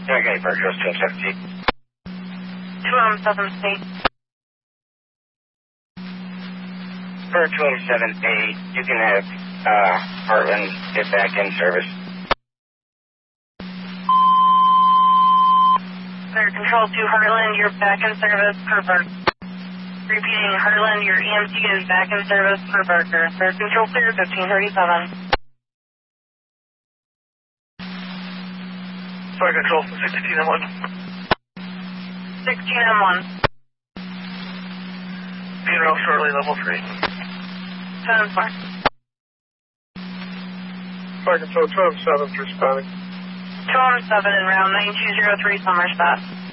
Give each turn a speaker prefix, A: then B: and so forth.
A: Okay, Burgos 217.
B: 207 State.
A: For 207A, you can have Heartland get back in service.
B: Clear Control to Heartland, you're back in service per Burger. Repeating, Heartland, your EMT is back in service per Burger. Clear Control clear, 1537.
C: Fire Control 16M1.
B: 16M1.
C: Funeral shortly, level 3.
B: 10-4.
C: Fire Control 207 responding.
B: 207 in round 9203 Somerset.